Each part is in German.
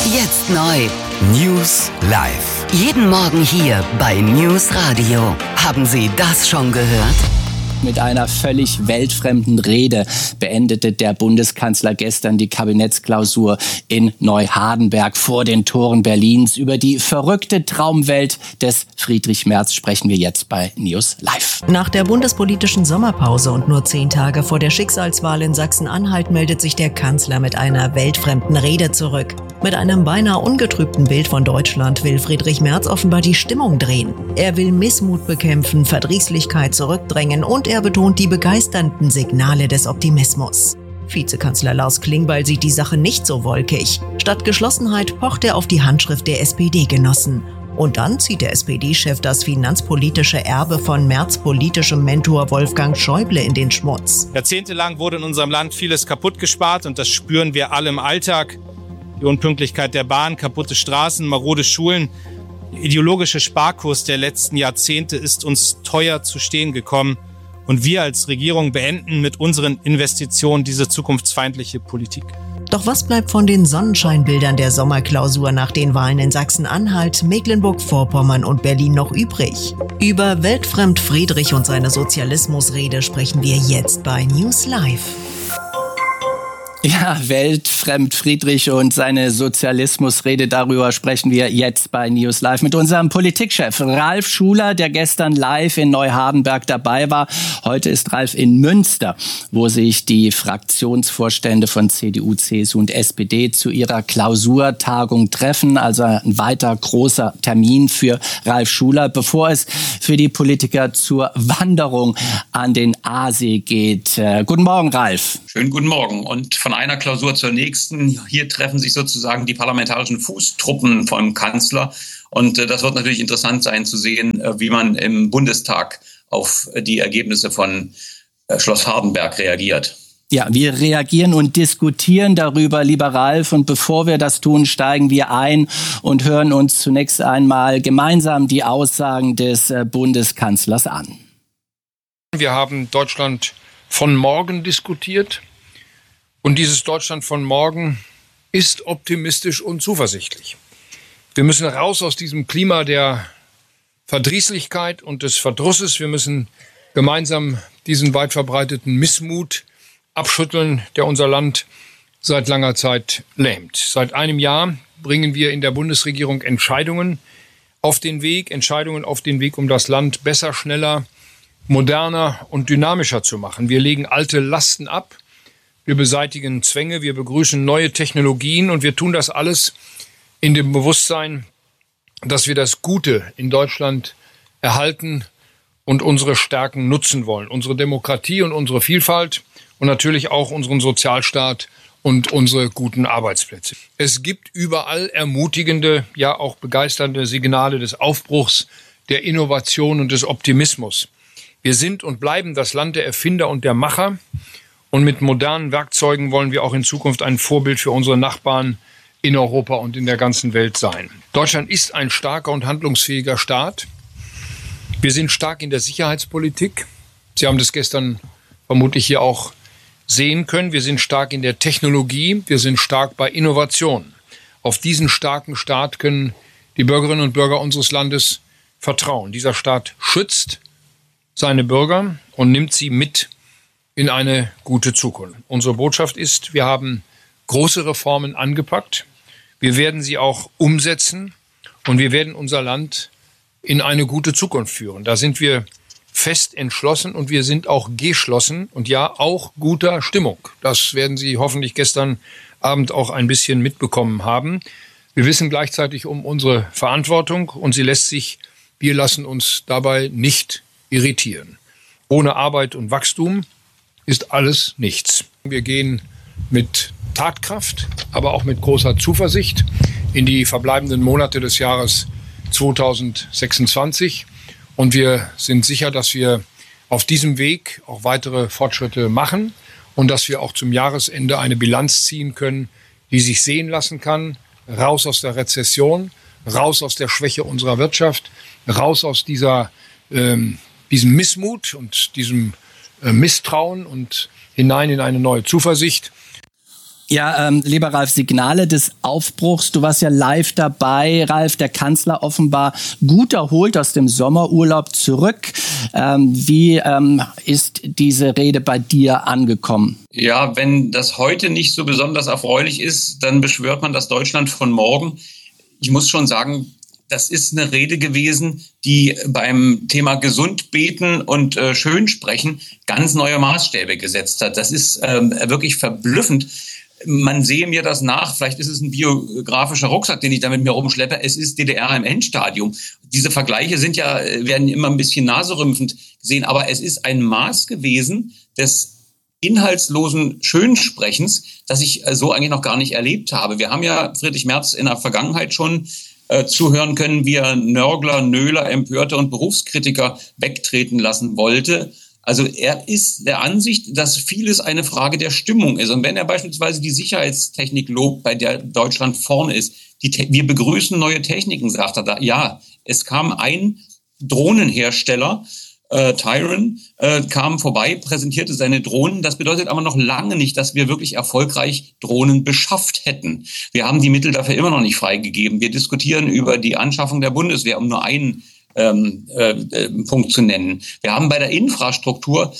Jetzt neu. News live. Jeden Morgen hier bei News Radio. Haben Sie das schon gehört? Mit einer völlig weltfremden Rede beendete der Bundeskanzler gestern die Kabinettsklausur in Neuhardenberg vor den Toren Berlins. Über die verrückte Traumwelt des Friedrich Merz sprechen wir jetzt bei News Live. Nach der bundespolitischen Sommerpause und nur 10 Tage vor der Schicksalswahl in Sachsen-Anhalt meldet sich der Kanzler mit einer weltfremden Rede zurück. Mit einem beinahe ungetrübten Bild von Deutschland will Friedrich Merz offenbar die Stimmung drehen. Er will Missmut bekämpfen, Verdrießlichkeit zurückdrängen und er betont die begeisternden Signale des Optimismus. Vizekanzler Lars Klingbeil sieht die Sache nicht so wolkig. Statt Geschlossenheit pocht er auf die Handschrift der SPD-Genossen. Und dann zieht der SPD-Chef das finanzpolitische Erbe von Merz politischem Mentor Wolfgang Schäuble in den Schmutz. Jahrzehntelang wurde in unserem Land vieles kaputt gespart und das spüren wir alle im Alltag. Die Unpünktlichkeit der Bahn, kaputte Straßen, marode Schulen. Der ideologische Sparkurs der letzten Jahrzehnte ist uns teuer zu stehen gekommen. Und wir als Regierung beenden mit unseren Investitionen diese zukunftsfeindliche Politik. Doch was bleibt von den Sonnenscheinbildern der Sommerklausur nach den Wahlen in Sachsen-Anhalt, Mecklenburg-Vorpommern und Berlin noch übrig? Über weltfremd Friedrich und seine Sozialismusrede sprechen wir jetzt bei News Live. Ja, weltfremd Friedrich und seine Sozialismusrede, darüber sprechen wir jetzt bei News Live mit unserem Politikchef Ralf Schuler, der gestern live in Neuhardenberg dabei war. Heute ist Ralf in Münster, wo sich die Fraktionsvorstände von CDU, CSU und SPD zu ihrer Klausurtagung treffen. Also ein weiter großer Termin für Ralf Schuler, bevor es für die Politiker zur Wanderung an den Aasee geht. Guten Morgen, Ralf. Schönen guten Morgen. Und von einer Klausur zur nächsten. Hier treffen sich sozusagen die parlamentarischen Fußtruppen vom Kanzler. Und das wird natürlich interessant sein zu sehen, wie man im Bundestag auf die Ergebnisse von Schloss Hardenberg reagiert. Ja, wir reagieren und diskutieren darüber, lieber Ralf. Und bevor wir das tun, steigen wir ein und hören uns zunächst einmal gemeinsam die Aussagen des Bundeskanzlers an. Wir haben Deutschland von morgen diskutiert. Und dieses Deutschland von morgen ist optimistisch und zuversichtlich. Wir müssen raus aus diesem Klima der Verdrießlichkeit und des Verdrusses. Wir müssen gemeinsam diesen weit verbreiteten Missmut abschütteln, der unser Land seit langer Zeit lähmt. Seit einem Jahr bringen wir in der Bundesregierung Entscheidungen auf den Weg, um das Land besser, schneller, moderner und dynamischer zu machen. Wir legen alte Lasten ab. Wir beseitigen Zwänge, wir begrüßen neue Technologien und wir tun das alles in dem Bewusstsein, dass wir das Gute in Deutschland erhalten und unsere Stärken nutzen wollen. Unsere Demokratie und unsere Vielfalt und natürlich auch unseren Sozialstaat und unsere guten Arbeitsplätze. Es gibt überall ermutigende, ja auch begeisternde Signale des Aufbruchs, der Innovation und des Optimismus. Wir sind und bleiben das Land der Erfinder und der Macher. Und mit modernen Werkzeugen wollen wir auch in Zukunft ein Vorbild für unsere Nachbarn in Europa und in der ganzen Welt sein. Deutschland ist ein starker und handlungsfähiger Staat. Wir sind stark in der Sicherheitspolitik. Sie haben das gestern vermutlich hier auch sehen können. Wir sind stark in der Technologie. Wir sind stark bei Innovation. Auf diesen starken Staat können die Bürgerinnen und Bürger unseres Landes vertrauen. Dieser Staat schützt seine Bürger und nimmt sie mit in eine gute Zukunft. Unsere Botschaft ist, wir haben große Reformen angepackt. Wir werden sie auch umsetzen und wir werden unser Land in eine gute Zukunft führen. Da sind wir fest entschlossen und wir sind auch geschlossen und ja, auch guter Stimmung. Das werden Sie hoffentlich gestern Abend auch ein bisschen mitbekommen haben. Wir wissen gleichzeitig um unsere Verantwortung und wir lassen uns dabei nicht irritieren. Ohne Arbeit und Wachstum ist alles nichts. Wir gehen mit Tatkraft, aber auch mit großer Zuversicht in die verbleibenden Monate des Jahres 2026. Und wir sind sicher, dass wir auf diesem Weg auch weitere Fortschritte machen und dass wir auch zum Jahresende eine Bilanz ziehen können, die sich sehen lassen kann. Raus aus der Rezession, raus aus der Schwäche unserer Wirtschaft, raus aus diesem Missmut und diesem Misstrauen und hinein in eine neue Zuversicht. Ja, lieber Ralf, Signale des Aufbruchs. Du warst ja live dabei, Ralf. Der Kanzler offenbar gut erholt aus dem Sommerurlaub zurück. Wie ist diese Rede bei dir angekommen? Ja, wenn das heute nicht so besonders erfreulich ist, dann beschwört man das Deutschland von morgen. Ich muss schon sagen, das ist eine Rede gewesen, die beim Thema gesund beten und schön sprechen ganz neue Maßstäbe gesetzt hat. Das ist wirklich verblüffend. Man sehe mir das nach, vielleicht ist es ein biografischer Rucksack, den ich da mit mir rumschleppe. Es ist DDR im Endstadium. Diese Vergleiche werden immer ein bisschen naserümpfend gesehen, aber es ist ein Maß gewesen des inhaltslosen Schönsprechens, das ich so eigentlich noch gar nicht erlebt habe. Wir haben ja Friedrich Merz in der Vergangenheit schon zuhören können, wie er Nörgler, Nöler, Empörte und Berufskritiker wegtreten lassen wollte. Also er ist der Ansicht, dass vieles eine Frage der Stimmung ist. Und wenn er beispielsweise die Sicherheitstechnik lobt, bei der Deutschland vorne ist, wir begrüßen neue Techniken, sagt er da. Ja, es kam ein Drohnenhersteller, Tyron, kam vorbei, präsentierte seine Drohnen. Das bedeutet aber noch lange nicht, dass wir wirklich erfolgreich Drohnen beschafft hätten. Wir haben die Mittel dafür immer noch nicht freigegeben. Wir diskutieren über die Anschaffung der Bundeswehr, um nur einen Punkt zu nennen. Wir haben bei der Infrastruktur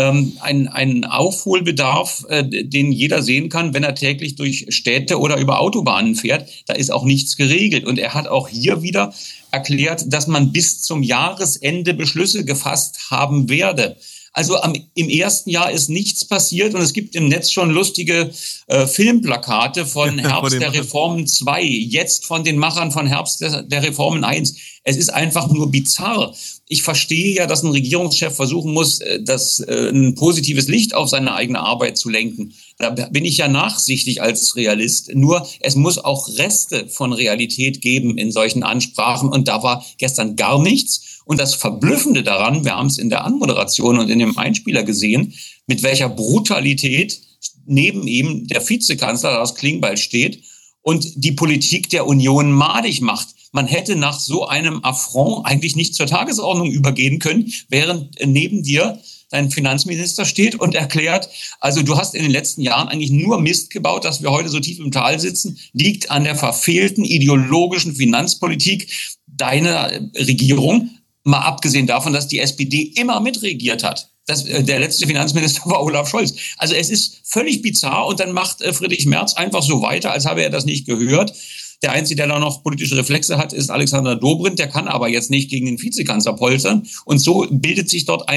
einen Aufholbedarf, den jeder sehen kann, wenn er täglich durch Städte oder über Autobahnen fährt. Da ist auch nichts geregelt. Und er hat auch hier wieder erklärt, dass man bis zum Jahresende Beschlüsse gefasst haben werde. Also im ersten Jahr ist nichts passiert und es gibt im Netz schon lustige Filmplakate von Herbst der Reformen 2, jetzt von den Machern von Herbst der Reformen 1. Es ist einfach nur bizarr. Ich verstehe ja, dass ein Regierungschef versuchen muss, ein positives Licht auf seine eigene Arbeit zu lenken. Da bin ich ja nachsichtig als Realist. Nur es muss auch Reste von Realität geben in solchen Ansprachen und da war gestern gar nichts. Und das Verblüffende daran, wir haben es in der Anmoderation und in dem Einspieler gesehen, mit welcher Brutalität neben ihm der Vizekanzler Lars Klingbeil steht und die Politik der Union madig macht. Man hätte nach so einem Affront eigentlich nicht zur Tagesordnung übergehen können, während neben dir dein Finanzminister steht und erklärt, also du hast in den letzten Jahren eigentlich nur Mist gebaut, dass wir heute so tief im Tal sitzen, liegt an der verfehlten ideologischen Finanzpolitik deiner Regierung. Mal abgesehen davon, dass die SPD immer mitregiert hat. Der letzte Finanzminister war Olaf Scholz. Also es ist völlig bizarr und dann macht Friedrich Merz einfach so weiter, als habe er das nicht gehört. Der Einzige, der da noch politische Reflexe hat, ist Alexander Dobrindt. Der kann aber jetzt nicht gegen den Vizekanzler poltern. Und so bildet sich dort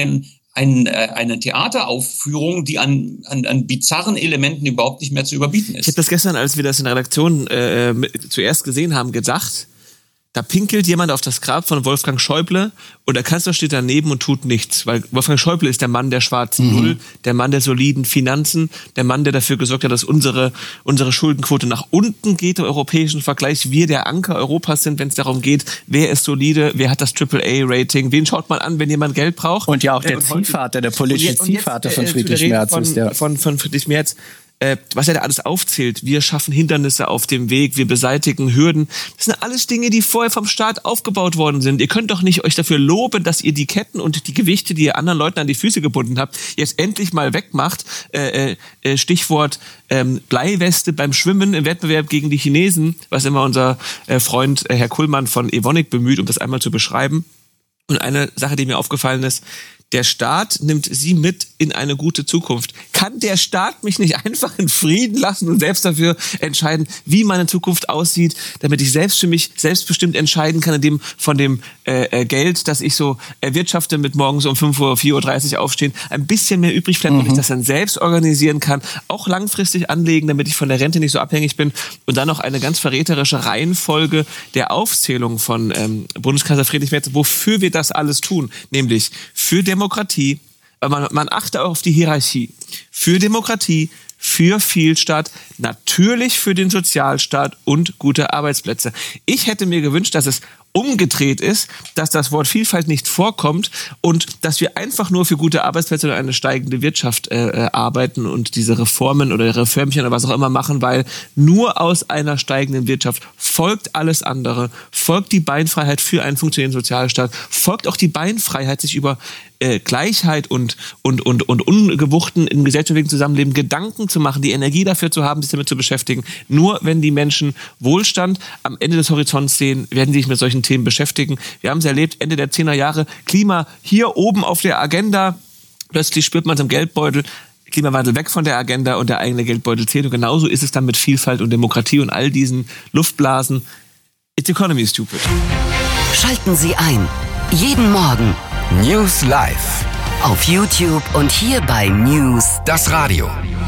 eine Theateraufführung, die an bizarren Elementen überhaupt nicht mehr zu überbieten ist. Ich habe das gestern, als wir das in der Redaktion zuerst gesehen haben, gedacht. Da pinkelt jemand auf das Grab von Wolfgang Schäuble und der Kanzler steht daneben und tut nichts. Weil Wolfgang Schäuble ist der Mann der schwarzen Null, der Mann der soliden Finanzen, der Mann, der dafür gesorgt hat, dass unsere Schuldenquote nach unten geht im europäischen Vergleich. Wir der Anker Europas sind, wenn es darum geht, wer ist solide, wer hat das AAA-Rating, wen schaut man an, wenn jemand Geld braucht. Und ja auch der Ziehvater, der politische Ziehvater von Friedrich Merz ist der. Von Friedrich Merz. Was er da alles aufzählt, wir schaffen Hindernisse auf dem Weg, wir beseitigen Hürden. Das sind alles Dinge, die vorher vom Staat aufgebaut worden sind. Ihr könnt doch nicht euch dafür loben, dass ihr die Ketten und die Gewichte, die ihr anderen Leuten an die Füße gebunden habt, jetzt endlich mal wegmacht. Stichwort Bleiweste beim Schwimmen im Wettbewerb gegen die Chinesen, was immer unser Freund Herr Kullmann von Evonik bemüht, um das einmal zu beschreiben. Und eine Sache, die mir aufgefallen ist, der Staat nimmt sie mit in eine gute Zukunft. Kann der Staat mich nicht einfach in Frieden lassen und selbst dafür entscheiden, wie meine Zukunft aussieht, damit ich selbst für mich selbstbestimmt entscheiden kann, indem von dem Geld, das ich so erwirtschafte mit morgens um 4:30 Uhr aufstehen, ein bisschen mehr übrig bleibt und ich das dann selbst organisieren kann, auch langfristig anlegen, damit ich von der Rente nicht so abhängig bin. Und dann noch eine ganz verräterische Reihenfolge der Aufzählung von Bundeskanzler Friedrich Merz, wofür wir das alles tun, nämlich für Demokratie, man achte auch auf die Hierarchie, für Demokratie, für Vielstaat, natürlich für den Sozialstaat und gute Arbeitsplätze. Ich hätte mir gewünscht, dass es umgedreht ist, dass das Wort Vielfalt nicht vorkommt und dass wir einfach nur für gute Arbeitsplätze oder eine steigende Wirtschaft arbeiten und diese Reformen oder Reformchen oder was auch immer machen, weil nur aus einer steigenden Wirtschaft folgt alles andere, folgt die Beinfreiheit für einen funktionierenden Sozialstaat, folgt auch die Beinfreiheit, sich über Gleichheit und Ungewuchten im gesellschaftlichen Zusammenleben Gedanken zu machen, die Energie dafür zu haben, sich damit zu beschäftigen. Nur wenn die Menschen Wohlstand am Ende des Horizonts sehen, werden sie sich mit solchen Themen beschäftigen. Wir haben es erlebt, Ende der 10er Jahre, Klima hier oben auf der Agenda, plötzlich spürt man es im Geldbeutel, Klimawandel weg von der Agenda und der eigene Geldbeutel zählt. Und genauso ist es dann mit Vielfalt und Demokratie und all diesen Luftblasen. It's economy stupid. Schalten Sie ein. Jeden Morgen. News Live. Auf YouTube und hier bei News. Das Radio.